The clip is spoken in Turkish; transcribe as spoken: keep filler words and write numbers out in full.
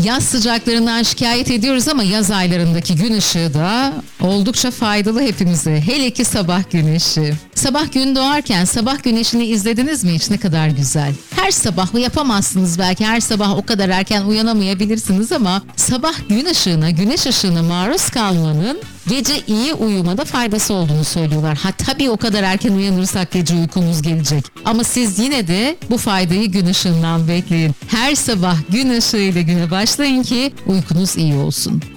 Yaz sıcaklarından şikayet ediyoruz ama yaz aylarındaki gün ışığı da oldukça faydalı hepimize. Hele ki sabah güneşi. Sabah gün doğarken sabah güneşini izlediniz mi hiç? Ne kadar güzel. Her sabah yapamazsınız belki, her sabah o kadar erken uyanamayabilirsiniz ama sabah gün ışığına, güneş ışığına maruz kalmanın gece iyi uyumada faydası olduğunu söylüyorlar. Ha tabii o kadar erken uyanırsak gece uykumuz gelecek. Ama siz yine de bu faydayı gün ışığından bekleyin. Her sabah gün ışığıyla güne başlayın ki uykunuz iyi olsun.